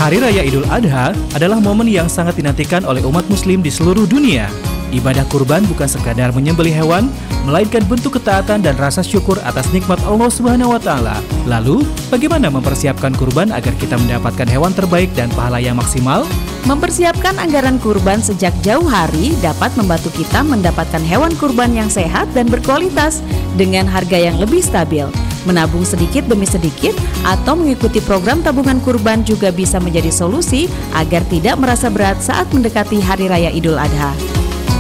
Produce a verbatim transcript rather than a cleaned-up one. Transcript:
Hari Raya Idul Adha adalah momen yang sangat dinantikan oleh umat muslim di seluruh dunia. Ibadah kurban bukan sekadar menyembelih hewan, melainkan bentuk ketaatan dan rasa syukur atas nikmat Allah Subhanahu wa taala. Lalu, bagaimana mempersiapkan kurban agar kita mendapatkan hewan terbaik dan pahala yang maksimal? Mempersiapkan anggaran kurban sejak jauh hari dapat membantu kita mendapatkan hewan kurban yang sehat dan berkualitas dengan harga yang lebih stabil. Menabung sedikit demi sedikit atau mengikuti program tabungan kurban juga bisa menjadi solusi agar tidak merasa berat saat mendekati Hari Raya Idul Adha.